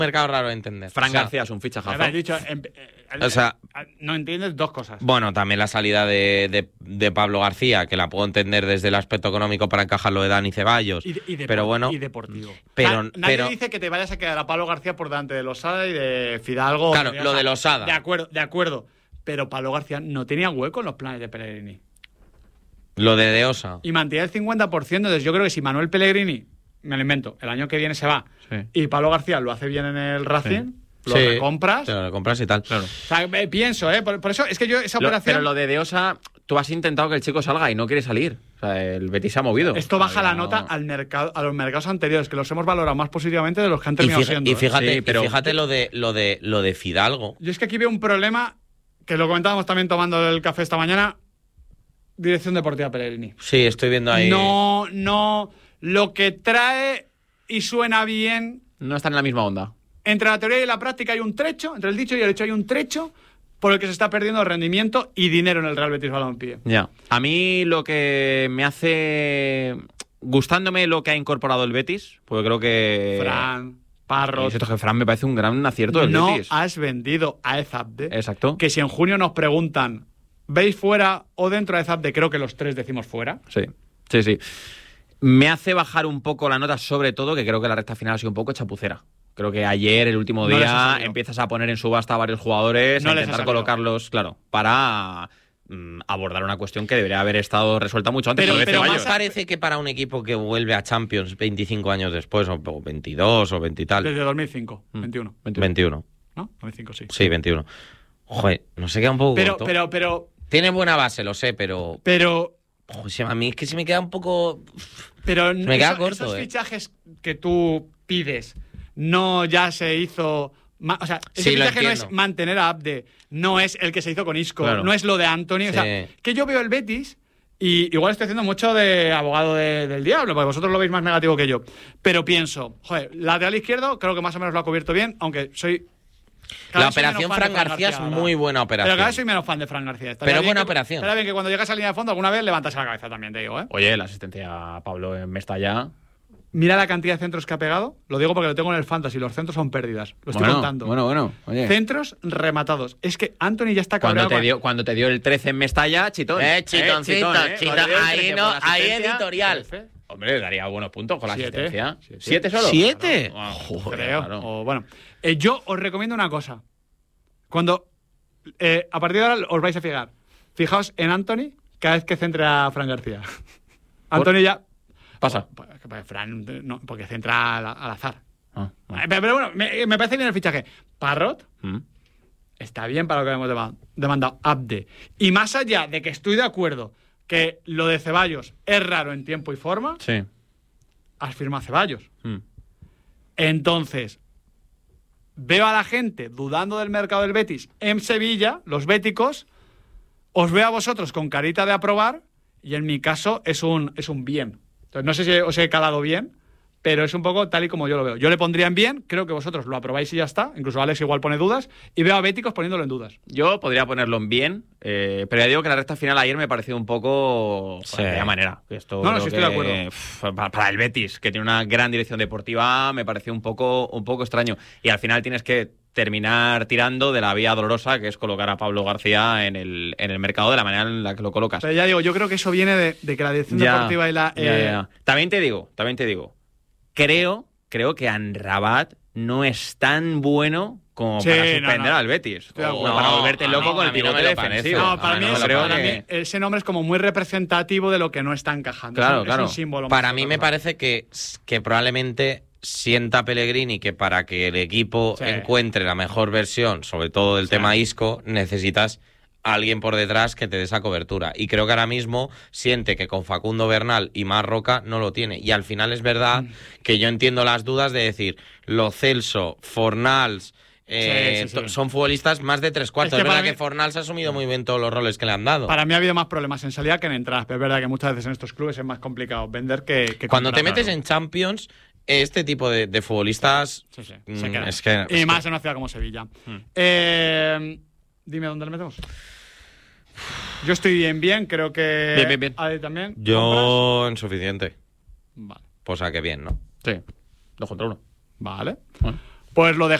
mercado raro de entender. Fran García es un fichajazo. Has dicho, O sea, no entiendes dos cosas. bueno, también la salida de Pablo García, que la puedo entender desde el aspecto económico para encajar lo de Dani Ceballos. Pero bueno, y deportivo. pero Nadie dice que te vayas a quedar a Pablo García por delante de Losada y de Fidalgo. Claro, lo de Losada. De acuerdo. Pero Pablo García no tenía hueco en los planes de Pellegrini. Lo de Deosa. Y mantiene el 50%. Entonces yo creo que si Manuel Pellegrini, me lo invento, el año que viene se va, y Pablo García lo hace bien en el Racing, lo recompras. Te lo recompras y tal. Claro. O sea, pienso, por eso es que yo esa operación. Pero lo de Deosa, tú has intentado que el chico salga y no quiere salir. O sea, el Betis se ha movido. Esto baja la nota al mercado, a los mercados anteriores, que los hemos valorado más positivamente de los que han terminado siendo. Y fíjate, Sí, pero fíjate lo de Fidalgo. Yo es que aquí veo un problema, que lo comentábamos también tomando el café esta mañana. Dirección Deportiva Pellegrini. Sí, estoy viendo ahí. No. Lo que trae y suena bien. No están en la misma onda. Entre la teoría y la práctica hay un trecho, entre el dicho y el hecho hay un trecho por el que se está perdiendo rendimiento y dinero en el Real Betis Balompié. Ya. A mí lo que me hace. Gustándome lo que ha incorporado el Betis, porque creo que. Fran, Parrot. Que Fran me parece un gran acierto del Betis. No has vendido a Ezabde. Exacto. Que si en junio nos preguntan, ¿veis fuera o dentro de Ezabde? Creo que los tres decimos fuera. Sí. Me hace bajar un poco la nota, sobre todo, que creo que la recta final ha sido un poco chapucera. Creo que ayer, el último día, empiezas a poner en subasta a varios jugadores, a intentar colocarlos, claro, para abordar una cuestión que debería haber estado resuelta mucho antes. Pero más parece que para un equipo que vuelve a Champions 25 años después, o 22 o 20 y tal. Desde 2005, 21. 21. ¿No? 2005, sí. Sí, 21. Joder, no se queda un poco corto. Pero... Tiene buena base, lo sé, pero... Joder, a mí es que se me queda un poco... Pero me queda corto, esos fichajes que tú pides, no ya se hizo... O sea, ese fichaje no es mantener a Abde, no es el que se hizo con Isco, no es lo de Anthony. O sea, que yo veo el Betis, y igual estoy haciendo mucho de abogado del diablo, porque vosotros lo veis más negativo que yo. Pero pienso, joder, lateral izquierdo creo que más o menos lo ha cubierto bien, aunque soy... La operación Fran García es muy buena operación. Pero cada vez soy menos fan de Fran García. Pero buena operación. Estaría bien que cuando llegas a línea de fondo alguna vez levantas la cabeza también, te digo, ¿eh? Oye, la asistencia a Pablo en Mestalla. Mira la cantidad de centros que ha pegado. Lo digo porque lo tengo en el Fantasy. Los centros son pérdidas. Lo estoy contando. Bueno. Oye. Centros rematados. Es que Anthony ya está cabreado. Cuando te dio el 13 en Mestalla, chitón. Chitón. Ahí editorial. Hombre, daría buenos puntos con la 7. asistencia. ¿7 solo? ¿7? Joder, creo. Claro. Bueno, yo os recomiendo una cosa. Cuando a partir de ahora os vais a fijar. Fijaos en Anthony cada vez que centre a Fran García. Anthony ya... Pasa. Fran, no, porque centra al azar. Pero bueno, me parece bien el fichaje. Parrot está bien para lo que hemos demandado. Abde. Y más allá de que estoy de acuerdo que lo de Ceballos es raro en tiempo y forma, has firmado Ceballos. Entonces, veo a la gente dudando del mercado del Betis en Sevilla, los béticos, os veo a vosotros con carita de aprobar, y en mi caso es un bien. Entonces, no sé si os he calado bien, pero es un poco tal y como yo lo veo. Yo le pondría en bien, creo que vosotros lo aprobáis y ya está. Incluso Alex igual pone dudas, y veo a béticos poniéndolo en dudas. Yo podría ponerlo en bien, pero ya digo que la recta final ayer me pareció un poco de aquella manera. Esto sí estoy de acuerdo. Para el Betis, que tiene una gran dirección deportiva, me pareció un poco extraño. Y al final tienes que terminar tirando de la vía dolorosa, que es colocar a Pablo García en el mercado de la manera en la que lo colocas. Pero ya digo, yo creo que eso viene de que la dirección deportiva y la... Ya. También te digo, creo que Amrabat no es tan bueno como para suspender al Betis. Para volverte loco con el pivote defensivo. Para mí ese nombre es como muy representativo de lo que no está encajando. Claro. Es un símbolo. Para mí me parece que probablemente sienta Pellegrini que para que el equipo encuentre la mejor versión, sobre todo del tema Isco, necesitas a alguien por detrás que te dé esa cobertura. Y creo que ahora mismo siente que con Facundo Bernal y Marroca no lo tiene. Y al final es verdad que yo entiendo las dudas de decir, Lo Celso, Fornals... son futbolistas más de 3/4. Es verdad que Fornals ha asumido muy bien todos los roles que le han dado. Para mí ha habido más problemas en salida que en entradas, pero es verdad que muchas veces en estos clubes es más complicado vender que cuando te metes en Champions, este tipo de futbolistas se queda. Es que, y más en una ciudad como Sevilla. Dime dónde le metemos. Yo estoy bien, creo que... Bien. ¿Ale también? Yo en suficiente. Vale. Pues a que bien, ¿no? Sí, 2 contra 1. Vale. Pues lo